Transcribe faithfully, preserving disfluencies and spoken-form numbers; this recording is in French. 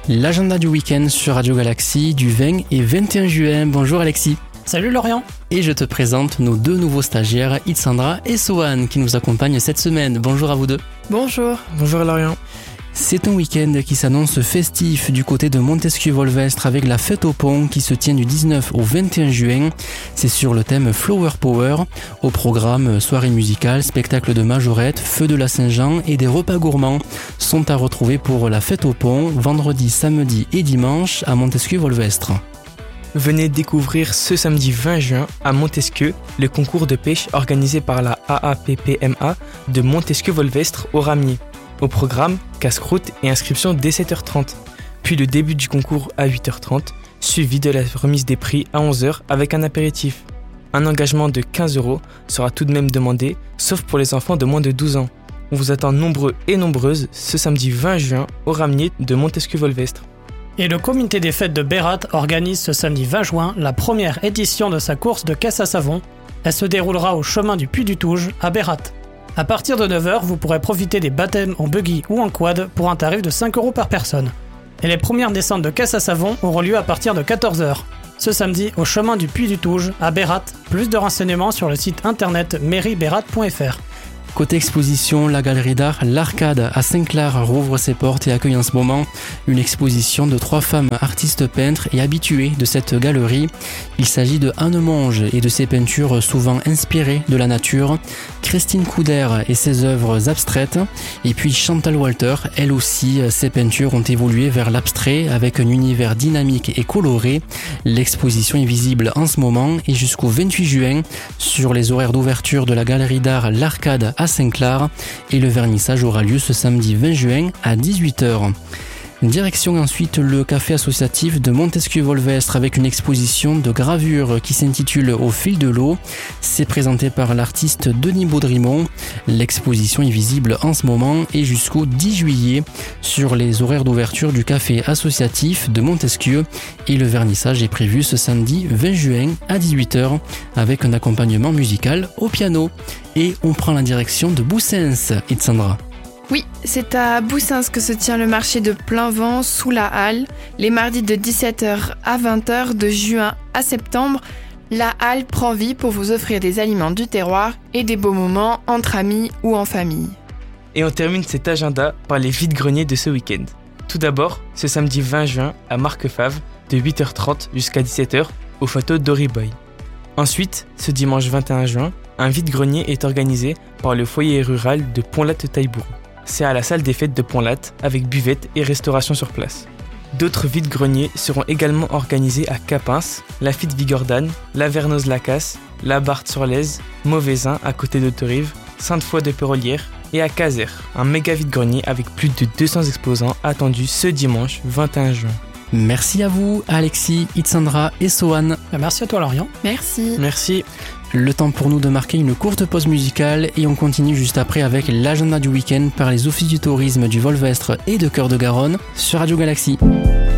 L'agenda du week-end sur Radio Galaxy du vingt et vingt et un juin. Bonjour Alexis. Salut Lorient. Et je te présente nos deux nouveaux stagiaires, Itsandra et Sohan, qui nous accompagnent cette semaine. Bonjour à vous deux. Bonjour. Bonjour Lorient. C'est un week-end qui s'annonce festif du côté de Montesquieu-Volvestre avec la fête au pont qui se tient du dix-neuf au vingt et un juin. C'est sur le thème Flower Power. Au programme, soirée musicale, spectacle de majorette, feu de la Saint-Jean et des repas gourmands sont à retrouver pour la fête au pont vendredi, samedi et dimanche à Montesquieu-Volvestre. Venez découvrir ce samedi vingt juin à Montesquieu le concours de pêche organisé par la A A P P M A de Montesquieu-Volvestre au Ramier. Au programme, casse-croûte et inscription dès sept heures trente. Puis le début du concours à huit heures trente, suivi de la remise des prix à onze heures avec un apéritif. Un engagement de quinze euros sera tout de même demandé, sauf pour les enfants de moins de douze ans. On vous attend nombreux et nombreuses ce samedi vingt juin au Ramier de Montesquieu-Volvestre. Et le comité des fêtes de Bérat organise ce samedi vingt juin la première édition de sa course de caisse à savon. Elle se déroulera au chemin du Puy du Touge à Bérat. À partir de neuf heures, vous pourrez profiter des baptêmes en buggy ou en quad pour un tarif de cinq euros par personne. Et les premières descentes de caisse à savon auront lieu à partir de quatorze heures. Ce samedi, au chemin du Puy du Touge, à Bérat. Plus de renseignements sur le site internet mairie bérat point f r. Côté exposition, la galerie d'art L'Arcade à Saint-Clair rouvre ses portes et accueille en ce moment une exposition de trois femmes artistes peintres et habituées de cette galerie. Il s'agit de Anne Monge et de ses peintures souvent inspirées de la nature, Christine Couder et ses œuvres abstraites, et puis Chantal Walter, elle aussi, ses peintures ont évolué vers l'abstrait avec un univers dynamique et coloré. L'exposition est visible en ce moment et jusqu'au vingt-huit juin sur les horaires d'ouverture de la galerie d'art L'Arcade à Saint-Clair et le vernissage aura lieu ce samedi vingt juin à dix-huit heures. Direction ensuite le café associatif de Montesquieu-Volvestre avec une exposition de gravures qui s'intitule Au fil de l'eau. C'est présenté par l'artiste Denis Baudrimont. L'exposition est visible en ce moment et jusqu'au dix juillet sur les horaires d'ouverture du café associatif de Montesquieu et le vernissage est prévu ce samedi vingt juin à dix-huit heures avec un accompagnement musical au piano. Et on prend la direction de Boussens, Itsandra. Oui, c'est à Boussens que se tient le marché de plein vent sous la halle, les mardis de dix-sept heures à vingt heures de juin à septembre. La halle prend vie pour vous offrir des aliments du terroir et des beaux moments entre amis ou en famille. Et on termine cet agenda par les vides-greniers de ce week-end. Tout d'abord, ce samedi vingt juin à Marquefave de huit heures trente jusqu'à dix-sept heures au château d'Oriboy. Ensuite, ce dimanche vingt et un juin, un vide-grenier est organisé par le foyer rural de Pont-Latte-Taillebourg. C'est à la salle des fêtes de Pont-Latte avec buvette et restauration sur place. D'autres vides-greniers seront également organisés à Capins, Lafitte-Vigordane, Lavernoz-Lacasse, Labarthe-sur-Lèze, Mauvaisin à côté d'Autorive, Sainte-Foy-de-Pérolière et à Caser, un méga vide-grenier avec plus de deux cents exposants attendus ce dimanche vingt et un juin. Merci à vous Alexis, Itsandra et Sohan. Merci à toi Lorient. Merci. Merci. Le temps pour nous de marquer une courte pause musicale et on continue juste après avec l'agenda du week-end par les offices du tourisme du Volvestre et de Cœur de Garonne sur Radio Galaxy.